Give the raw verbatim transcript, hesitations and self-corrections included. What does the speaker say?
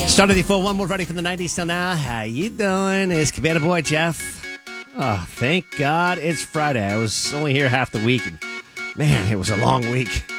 Started the full one more ready from the nineties till now. How you doing? It's Cabana Boy Jeff. Oh, thank God it's Friday. I was only here half the week. And man, it was a long week.